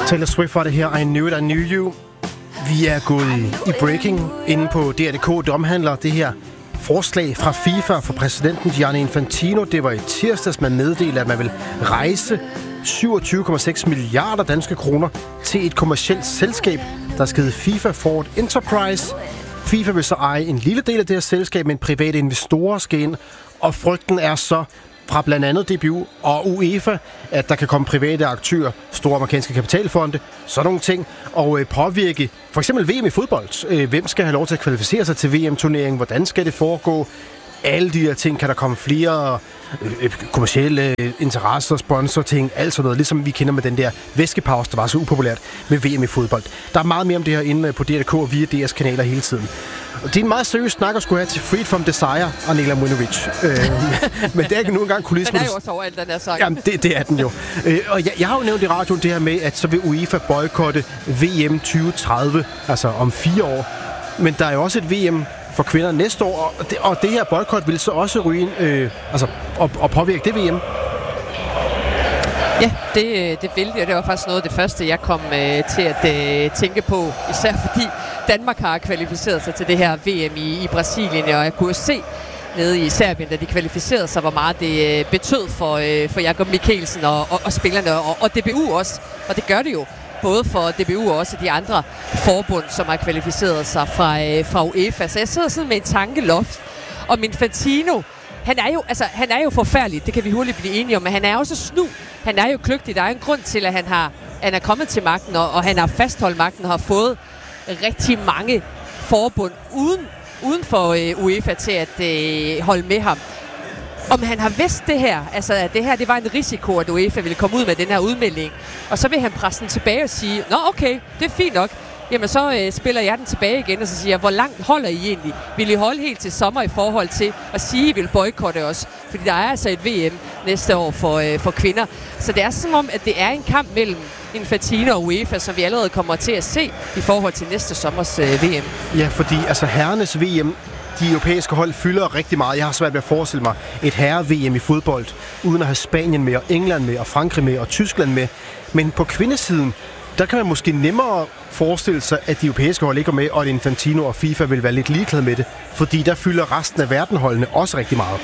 Taylor Swift var det her, I Knew It, I Knew You. Vi er gået i breaking inde på DR.dk. Det omhandler det her forslag fra FIFA for præsidenten Gianni Infantino. Det var i tirsdags, man meddelte, at man vil rejse 27,6 milliarder danske kroner til et kommercielt selskab, der skal hedde FIFA Forward Enterprise. FIFA vil så eje en lille del af det her selskab, men private investorer skal ind, og frygten er så fra blandt andet DBU og UEFA, at der kan komme private aktører, store amerikanske kapitalfonde, sådan nogle ting, og påvirke for eksempel VM i fodbold. Hvem skal have lov til at kvalificere sig til VM-turneringen? Hvordan skal det foregå? Alle de her ting, kan der komme flere kommercielle interesser, sponsorting, alt sådan noget, ligesom vi kender med den der væskepause, der var så upopulært med VM i fodbold. Der er meget mere om det her inde på DR.dk og via DR's kanaler hele tiden. Og det er en meget seriøs snak at skulle have til Freed from Desire og Nela Mujnovic. Men det er ikke nu engang kulissen. Den er jo også overalt, den her sang. Jamen, det er den jo. Og jeg har jo nævnt i radioen det her med, at så vil UEFA boykotte VM 2030, altså om 4 år. Men der er jo også et VM for kvinder næste år, og det her boykot vil så også ryge og påvirke det VM. Ja, det vil det, og det var faktisk noget af det første, jeg kom til at tænke på, især fordi Danmark har kvalificeret sig til det her VM i Brasilien, og jeg kunne se nede i Serbien, da de kvalificerede sig, hvor meget det betød for Jakob Mikkelsen og spillerne, og DBU også, og det gør det jo. Både for DBU og også de andre forbund, som har kvalificeret sig fra UEFA. Så jeg sidder sådan med en tankeloft om Infantino. Han er jo forfærdelig, det kan vi hurtigt blive enige om, men han er også snu. Han er jo kløgtig. Der er en grund til, at han er kommet til magten, og han har fastholdt magten og har fået rigtig mange forbund uden for UEFA til at holde med ham. Om han har vidst det her, altså at det her det var en risiko, at UEFA ville komme ud med den her udmelding, og så vil han presse den tilbage og sige, nå okay, det er fint nok, jamen så spiller jeg den tilbage igen, og så siger jeg, hvor langt holder I egentlig? Vil I holde helt til sommer i forhold til at sige, at I vil boykotte os? Fordi der er altså et VM næste år for kvinder. Så det er som om, at det er en kamp mellem Infantino og UEFA, som vi allerede kommer til at se i forhold til næste sommers VM. Ja, fordi altså herrenes VM, de europæiske hold fylder rigtig meget. Jeg har svært ved at forestille mig et herre-VM i fodbold, uden at have Spanien med, og England med, og Frankrig med, og Tyskland med. Men på kvindesiden, der kan man måske nemmere forestille sig, at de europæiske hold ikke er med, og at Infantino og FIFA vil være lidt ligeglade med det. Fordi der fylder resten af verdenholdene også rigtig meget.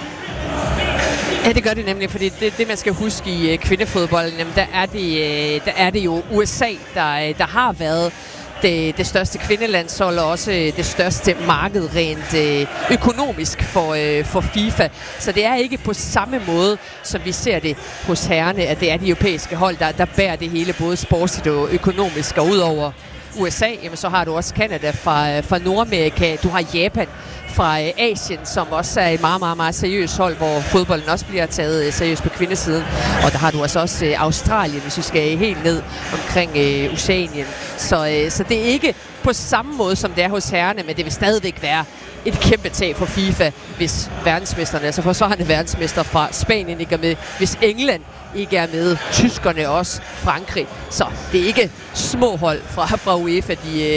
Ja, det gør det nemlig, fordi det man skal huske i kvindefodbolden, jamen, der er det jo USA, der har været det største kvindelandshold og også det største marked rent økonomisk for FIFA. Så det er ikke på samme måde, som vi ser det hos herrerne, at det er de europæiske hold, der bærer det hele, både sportsligt og økonomisk. Og udover USA, jamen, så har du også Canada fra Nordamerika, du har Japan fra Asien, som også er et meget, meget, meget seriøst hold, hvor fodbolden også bliver taget seriøst på kvindesiden. Og der har du også Australien, hvis du skal helt ned omkring Oceanien. Så det er ikke på samme måde, som det er hos herrerne, men det vil stadigvæk være et kæmpe tab for FIFA, hvis verdensmesterne, altså forsvarende verdensmester fra Spanien ikke er med, hvis England ikke er med, tyskerne også, Frankrig. Så det er ikke små hold fra UEFA,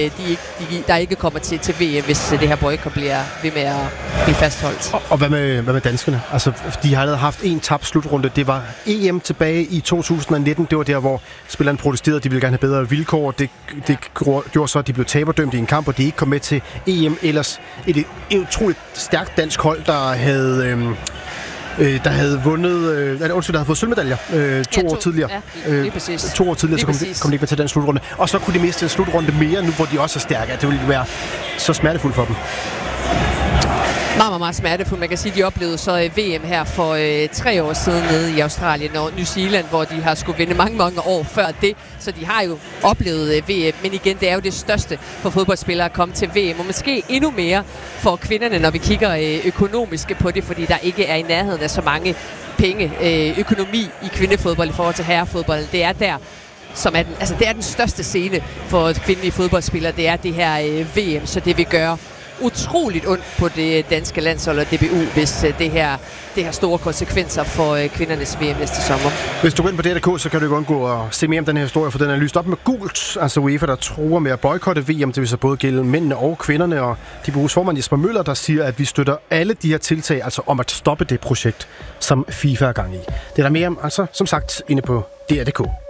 der ikke kommer til VM, hvis det her boykot bliver ved med at blive fastholdt. Og hvad med danskerne? Altså, de har allerede haft en tabt slutrunde. Det var EM tilbage i 2019. Det var der, hvor spillerne protesterede. De ville gerne have bedre vilkår. Det gjorde så, at de blev taberdømt i en kamp, og de ikke kom med til EM. Ellers et utroligt stærkt dansk hold, der havde vundet, der havde fået sølvmedaljer 2 år tidligere. Ja, lige præcis. 2 år tidligere, så kom de ikke med til den slutrunde. Og så kunne de miste en slutrunde mere, nu hvor de også er stærke. Det ville være så smertefuldt for dem. Meget, meget, meget smertefuldt. Man kan sige, at de oplevede så VM her for 3 år siden nede i Australien og New Zealand, hvor de har skulle vinde mange, mange år før det. Så de har jo oplevet VM, men igen, det er jo det største for fodboldspillere at komme til VM, og måske endnu mere for kvinderne, når vi kigger økonomisk på det, fordi der ikke er i nærheden af så mange penge, økonomi i kvindefodbold i forhold til herrefodbold. Det er der, det er den største scene for kvindelige fodboldspillere, det er det her VM, så det vil gøre utroligt ondt på det danske landshold og DBU, hvis det har store konsekvenser for kvindernes VM næste sommer. Hvis du går ind på DR.dk, så kan du undgå at se mere om den her historie, for den er lyst op med gult. Altså UEFA, der truer med at boykotte VM, det vil så både gælde mændene og kvinderne, og DBU's formand Jesper Møller, der siger, at vi støtter alle de her tiltag, altså om at stoppe det projekt, som FIFA er gang i. Det er der mere om, altså som sagt, inde på DR.dk.